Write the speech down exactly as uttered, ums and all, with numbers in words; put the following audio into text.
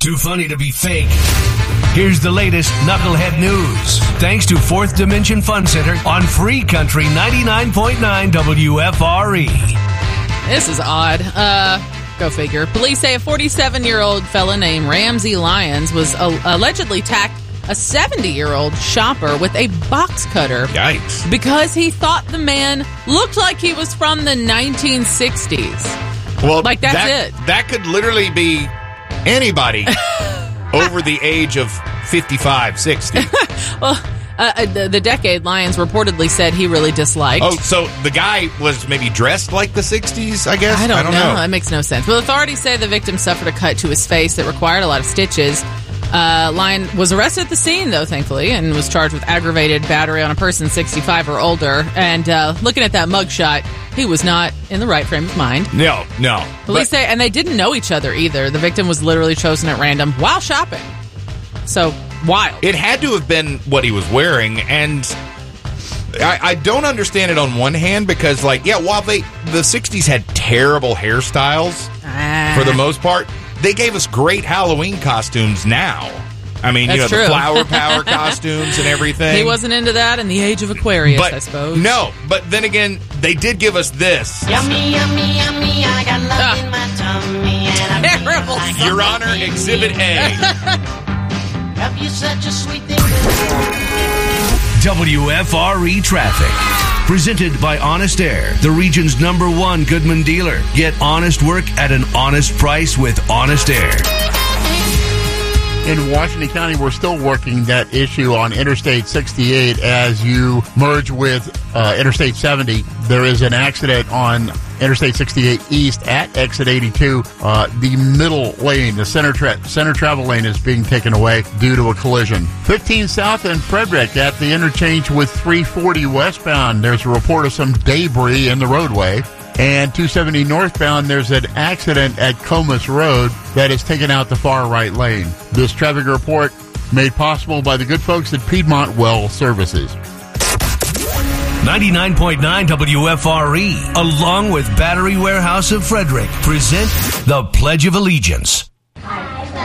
Too funny to be fake. Here's the latest Knucklehead news. Thanks to Fourth Dimension Fun Center on Free Country ninety-nine point nine W F R E. This is odd. Uh, go figure. Police say a forty-seven-year-old fella named Ramsey Lyons was uh, allegedly attacked a seventy-year-old shopper with a box cutter. Yikes. Because he thought the man looked like he was from the nineteen sixties. Well, like, that's that, it. That could literally be anybody over the age of fifty-five, sixty. Well, uh, the, the decade Lyons reportedly said he really disliked. Oh, so the guy was maybe dressed like the sixties, I guess? I don't, I don't know. know. That makes no sense. Well, authorities say the victim suffered a cut to his face that required a lot of stitches. Uh, Lyon was arrested at the scene, though, thankfully, and was charged with aggravated battery on a person sixty-five or older. And uh, looking at that mugshot, he was not in the right frame of mind. No, no. Police say, and they didn't know each other either. The victim was literally chosen at random while shopping. So, wild. It had to have been what he was wearing, and I, I don't understand it on one hand because, like, yeah, while they the sixties had terrible hairstyles Ah. for the most part, they gave us great Halloween costumes now. I mean, That's you know, true. the flower power costumes and everything. He wasn't into that in the age of Aquarius, but, I suppose. No, but then again, they did give us this. Yummy, yummy, yummy, I got love Ah. in my tummy. And I'm Terrible. feeling like Your a Honor, baby. Exhibit A. Have you such a sweet thing? W F R E Traffic. Presented by Honest Air, the region's number one Goodman dealer. Get honest work at an honest price with Honest Air. In Washington County, we're still working that issue on Interstate sixty-eight as you merge with uh, Interstate seventy. There is an accident on Interstate sixty-eight East at exit eighty-two. Uh, the middle lane, the center tra- center travel lane, is being taken away due to a collision. fifteen South and Frederick at the interchange with three forty westbound. There's a report of some debris in the roadway. And two seventy northbound, there's an accident at Comus Road that has taken out the far right lane. This traffic report made possible by the good folks at Piedmont Well Services. ninety-nine point nine W F R E, along with Battery Warehouse of Frederick, present the Pledge of Allegiance.